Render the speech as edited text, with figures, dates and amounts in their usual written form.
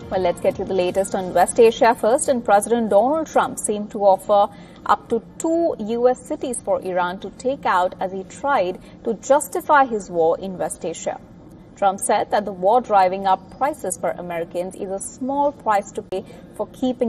Well, let's get you the latest on West Asia first. And President Donald Trump seemed to offer up to 2 U.S. cities for Iran to take out as he tried to justify his war in West Asia. Trump said that the war driving up prices for Americans is a small price to pay for keeping